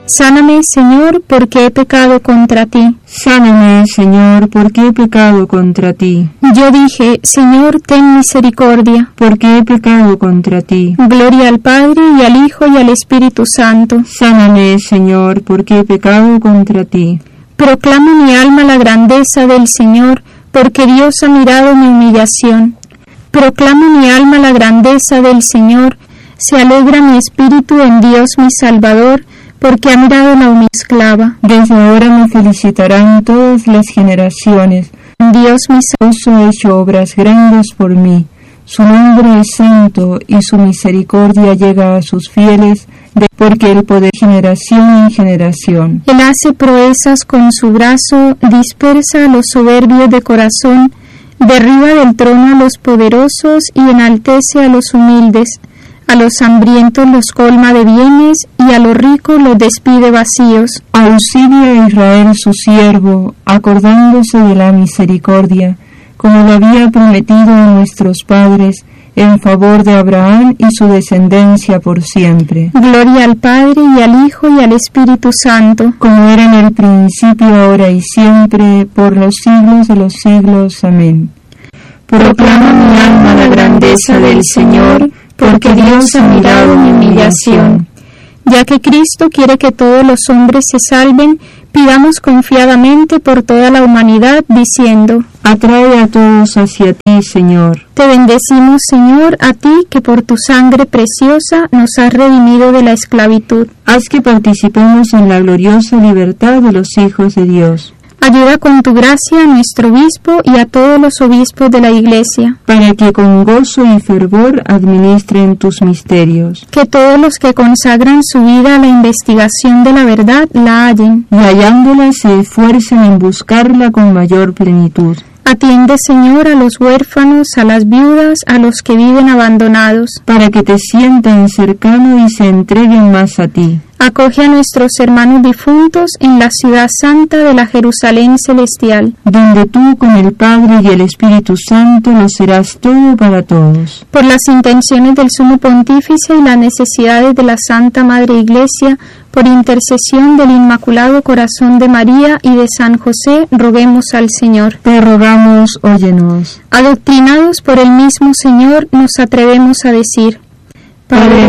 Sáname, Señor, porque he pecado contra ti. Sáname, Señor, porque he pecado contra ti. Yo dije, Señor, ten misericordia. Porque he pecado contra ti. Gloria al Padre, y al Hijo, y al Espíritu Santo. Sáname, Señor, porque he pecado contra ti. Proclama mi alma la grandeza del Señor, porque Dios ha mirado mi humillación. Proclama mi alma la grandeza del Señor, se alegra mi espíritu en Dios mi Salvador, porque ha mirado la esclava. Desde ahora me felicitarán todas las generaciones. Dios mi Salvador ha hecho obras grandes por mí. Su nombre es santo y su misericordia llega a sus fieles, porque Él poder generación en generación. Él hace proezas con su brazo, dispersa a los soberbios de corazón, derriba del trono a los poderosos y enaltece a los humildes. A los hambrientos los colma de bienes, y a los ricos los despide vacíos. Auxilia a Israel su siervo, acordándose de la misericordia, como lo había prometido a nuestros padres, en favor de Abraham y su descendencia por siempre. Gloria al Padre, y al Hijo, y al Espíritu Santo, como era en el principio, ahora y siempre, por los siglos de los siglos. Amén. Proclama mi alma la grandeza del Señor, porque Dios ha mirado mi humillación. Ya que Cristo quiere que todos los hombres se salven, pidamos confiadamente por toda la humanidad, diciendo: Atrae a todos hacia ti, Señor. Te bendecimos, Señor, a ti que por tu sangre preciosa nos has redimido de la esclavitud. Haz que participemos en la gloriosa libertad de los hijos de Dios. Ayuda con tu gracia a nuestro obispo y a todos los obispos de la Iglesia, para que con gozo y fervor administren tus misterios. Que todos los que consagran su vida a la investigación de la verdad la hallen, y hallándola se esfuercen en buscarla con mayor plenitud. Atiende, Señor, a los huérfanos, a las viudas, a los que viven abandonados, para que te sientan cercano y se entreguen más a ti. Acoge a nuestros hermanos difuntos en la ciudad santa de la Jerusalén celestial, donde tú con el Padre y el Espíritu Santo lo serás todo para todos. Por las intenciones del Sumo Pontífice y las necesidades de la Santa Madre Iglesia, por intercesión del Inmaculado Corazón de María y de San José, roguemos al Señor. Te rogamos, óyenos. Adoctrinados por el mismo Señor, nos atrevemos a decir: Padre